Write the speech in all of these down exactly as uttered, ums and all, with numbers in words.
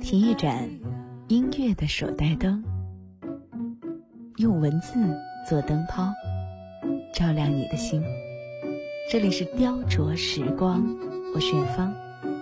提一盏音乐的手带灯，用文字做灯泡，照亮你的心。这里是雕琢时光，我是远方。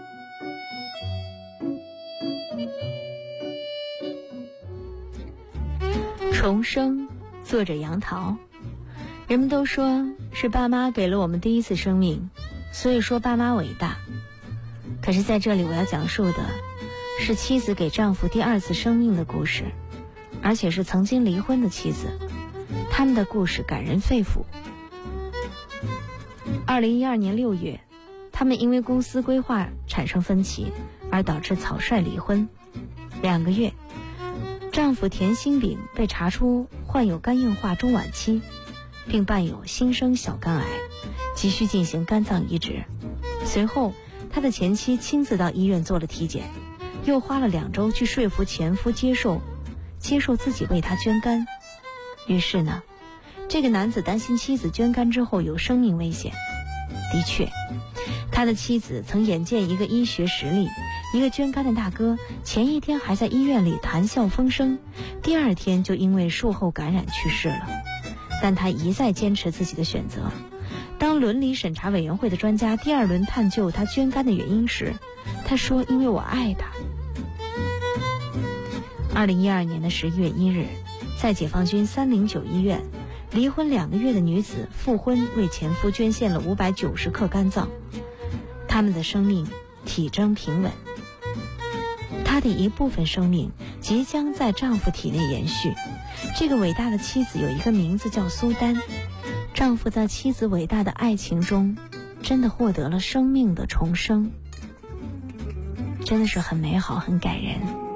重生，作者杨桃。人们都说是爸妈给了我们第一次生命，所以说爸妈伟大。可是在这里我要讲述的是妻子给丈夫第二次生命的故事，而且是曾经离婚的妻子，他们的故事感人肺腑。二零一二年六月，他们因为公司规划产生分歧，而导致草率离婚。两个月，丈夫田新炳被查出患有肝硬化中晚期，并伴有新生小肝癌，急需进行肝脏移植。随后，他的前妻亲自到医院做了体检，又花了两周去说服前夫接受接受自己为他捐肝。于是呢，这个男子担心妻子捐肝之后有生命危险。的确，他的妻子曾眼见一个医学实力，一个捐肝的大哥，前一天还在医院里谈笑风生，第二天就因为术后感染去世了。但他一再坚持自己的选择。当伦理审查委员会的专家第二轮探究他捐肝的原因时，他说：“因为我爱他。”二零一二年的十一月一日，在解放军三零九医院，离婚两个月的女子复婚为前夫捐献了五百九十克肝脏，他们的生命体征平稳。她的一部分生命即将在丈夫体内延续。这个伟大的妻子有一个名字叫苏丹，丈夫在妻子伟大的爱情中真的获得了生命的重生，真的是很美好，很感人。